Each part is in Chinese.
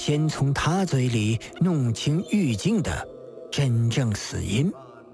先从他嘴里弄清玉净的真正死因。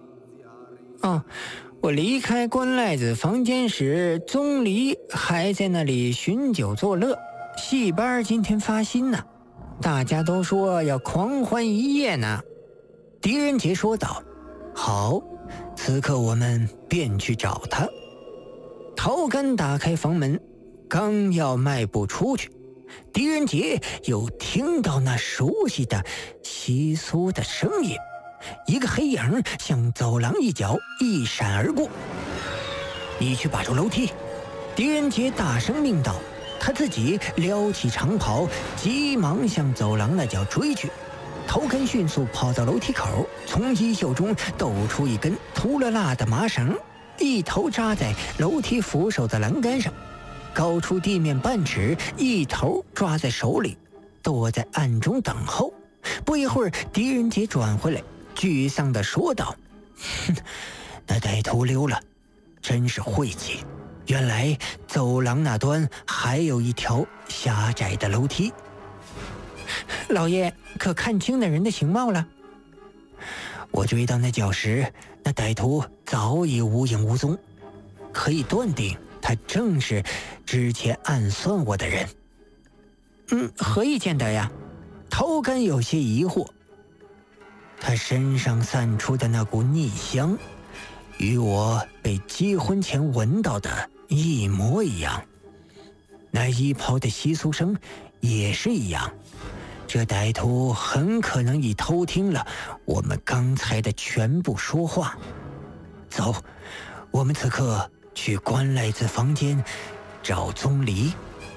我离开关赖子房间时，钟离还在那里寻酒作乐，戏班今天发新呢，大家都说要狂欢一夜呢。狄仁杰说道：好，此刻我们便去找他。陶干打开房门，刚要迈步出去，狄仁杰又听到那熟悉的窸窣的声音，一个黑影向走廊一角一闪而过。你去把住楼梯，狄仁杰大声命道，他自己撩起长袍，急忙向走廊那角追去。陶干迅速跑到楼梯口，从衣袖中抖出一根秃了蜡的麻绳，一头扎在楼梯扶手的栏杆上，高出地面半尺，一头抓在手里，躲在暗中等候。不一会儿，狄仁杰转回来，沮丧地说道：那歹徒溜了，真是晦气，原来走廊那端还有一条狭窄的楼梯。老爷可看清那人的形貌了？我追到那角时，那歹徒早已无影无踪，可以断定他正是之前暗算我的人。何以见得呀？陶干有些疑惑。他身上散出的那股逆香，与我被结婚前闻到的一模一样，那衣袍的窸窣声也是一样。这歹徒很可能已偷听了我们刚才的全部说话。走，我们此刻去关赖子房间找钟离。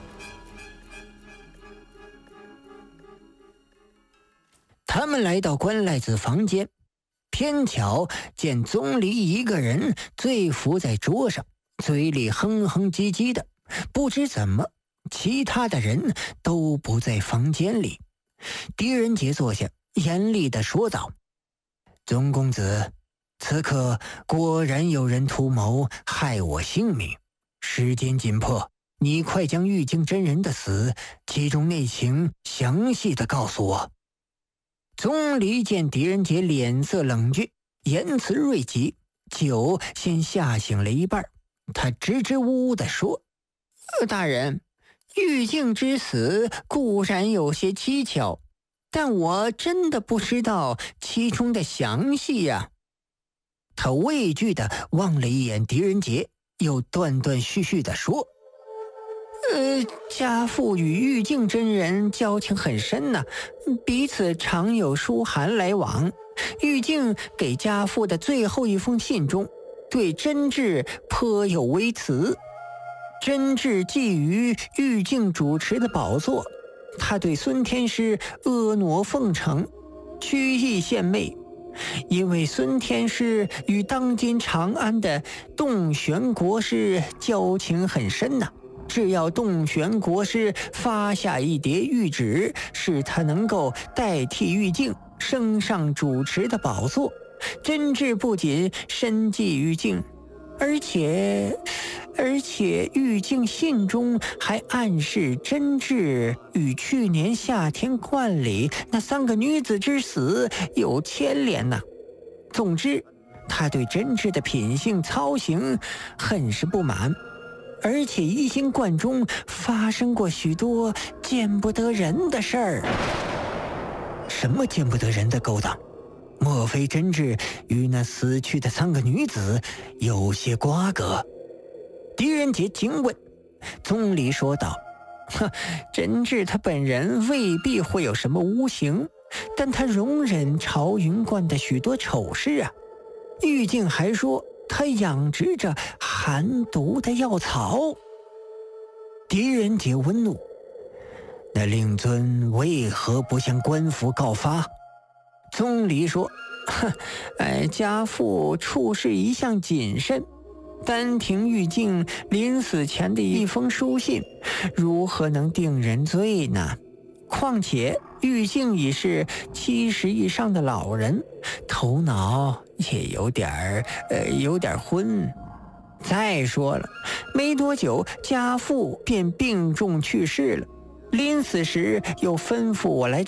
他们来到关赖子房间，偏巧见钟离一个人醉伏在桌上，嘴里哼哼唧唧的。不知怎么，其他的人都不在房间里。狄仁杰坐下，严厉地说道：钟公子，此刻果然有人图谋害我性命，时间紧迫，你快将玉净真人的死其中内情详细地告诉我。钟离见狄仁杰脸色冷峻，言辞锐极，酒先吓醒了一半，他支支吾吾地说：大人，玉净之死固然有些蹊跷，但我真的不知道其中的详细呀。他畏惧地望了一眼狄仁杰，又断断续续地说：家父与玉净真人交情很深呢，彼此常有书函来往。玉净给家父的最后一封信中，对真挚颇有微词。真挚觊觎玉净主持的宝座，他对孙天师婀娜奉承，曲意献媚。因为孙天师与当今长安的洞玄国师交情很深呐，只要洞玄国师发下一叠谕旨，使他能够代替玉净升上主持的宝座，真挚不仅深记玉净，而且玉净信中还暗示真挚与去年夏天观里那3个女子之死有牵连呐。总之，他对真挚的品性操行很是不满，而且疑心观中发生过许多见不得人的事儿。什么见不得人的勾当？莫非真挚与那死去的3个女子有些瓜葛？狄仁杰惊问。宗离说道：真挚他本人未必会有什么无形，但他容忍朝云观的许多丑事啊。玉净还说他养殖着寒毒的药草。狄仁杰温怒：那令尊为何不向官府告发？宗离说：家父处事一向谨慎，单凭玉净临死前的一封书信，如何能定人罪呢？况且玉净已是70以上的老人，头脑也有点昏。再说了，没多久家父便病重去世了，临死时又吩咐我来